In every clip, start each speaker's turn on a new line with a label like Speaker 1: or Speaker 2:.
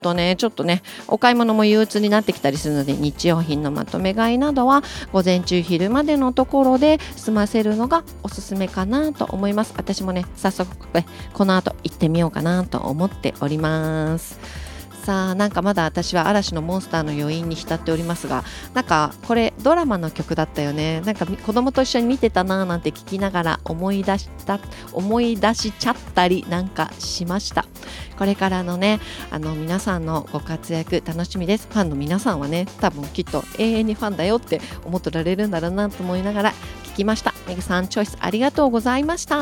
Speaker 1: ちょっとねお買い物も憂鬱になってきたりするので、日用品のまとめ買いなどは午前中昼までのところで済ませるのがおすすめかなと思います。私もね早速この後行ってみようかなと思っております。さあ、なんかまだ私は嵐のモンスターの余韻に浸っておりますが、なんかこれドラマの曲だったよね。なんか子供と一緒に見てたなーなんて聞きながら思い出しちゃったりなんかしました。これからのね皆さんのご活躍楽しみです。ファンの皆さんはね多分きっと永遠にファンだよって思ってられるんだろうなと思いながら聞きました。めぐさんチョイスありがとうございました。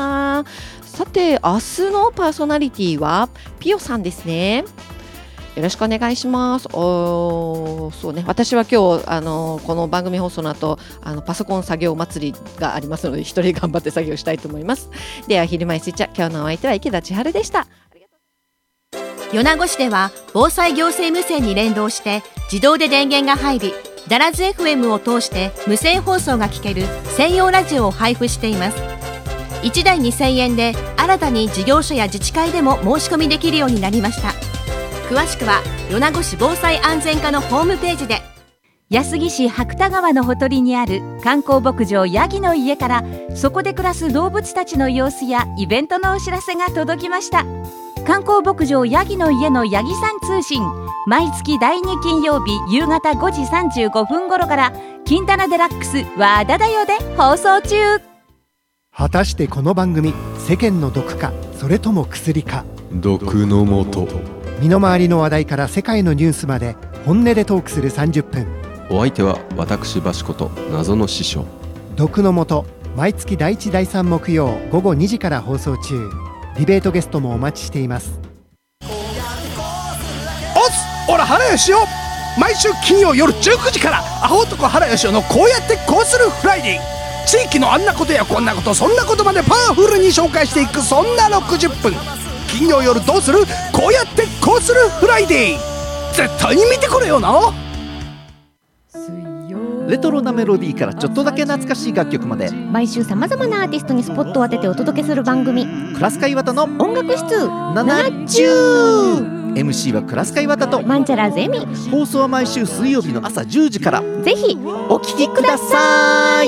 Speaker 1: さて、明日のパーソナリティはピオさんですね。よろしくお願いします。そうね、私は今日この番組放送の後パソコン作業祭りがありますので、一人頑張って作業したいと思います。では昼前スイッチャー、今日のお相手は池田千春でした。
Speaker 2: 米子市では防災行政無線に連動して自動で電源が入り、ダラズ FM を通して無線放送が聞ける専用ラジオを配布しています。1台2000円で新たに事業所や自治会でも申し込みできるようになりました。詳しくは米子市防災安全課のホームページで。
Speaker 3: 安来市白田川のほとりにある観光牧場ヤギの家から、そこで暮らす動物たちの様子やイベントのお知らせが届きました。観光牧場ヤギの家のヤギさん通信、毎月第2金曜日夕方5時35分頃から金棚デラックス和田だよで放送中。
Speaker 4: 果たしてこの番組、世間の毒かそれとも薬か。
Speaker 5: 毒のもと。
Speaker 4: 身の回りの話題から世界のニュースまで本音でトークする30分。
Speaker 5: お相手は私バシこと謎の師匠。
Speaker 4: 毒のもと、毎月第1第3木曜午後2時から放送中。ディベートゲストもお待ちしています。
Speaker 6: おら原義雄、毎週金曜夜19時からアホ男原義雄のこうやってこうするフライデー。地域のあんなことやこんなこと、そんなことまでパワフルに紹介していく、そんな60分。金曜夜どうする、こうやってこうするフライデー。絶対に見てくれよな。
Speaker 7: レトロなメロディーからちょっとだけ懐かしい楽曲まで、
Speaker 8: 毎週さまざまなアーティストにスポットを当ててお届けする番組、
Speaker 7: クラスカイワタの
Speaker 8: 音楽室
Speaker 7: 70。 MC はクラスカイワタと
Speaker 8: マンチャラゼミ。
Speaker 7: 放送は毎週水曜日の朝10時から。
Speaker 8: ぜひ
Speaker 7: お聞きください。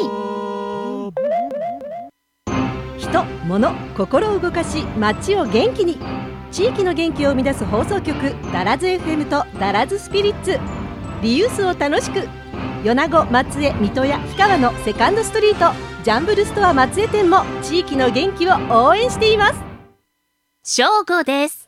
Speaker 9: 人、物、心を動かし街を元気に、地域の元気を生み出す放送局ダラズ FM とダラズスピリッツ。リユースを楽しく、米子、松江、水戸や氷川のセカンドストリート、ジャンブルストア松江店も地域の元気を応援しています。
Speaker 2: 正午です。